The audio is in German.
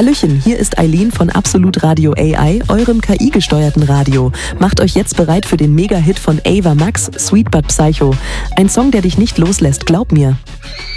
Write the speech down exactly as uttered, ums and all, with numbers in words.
Hallöchen, hier ist Eileen von Absolut Radio A I, eurem K I-gesteuerten Radio. Macht euch jetzt bereit für den Mega-Hit von Ava Max, Sweet But Psycho. Ein Song, der dich nicht loslässt, glaub mir.